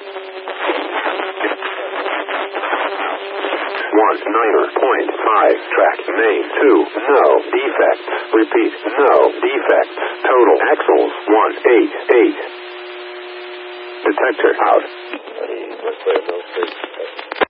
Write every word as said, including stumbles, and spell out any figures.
One niner point five. Track name two. No defects. Repeat. No defects. Total axles one eight eight. Detector out. Let's play those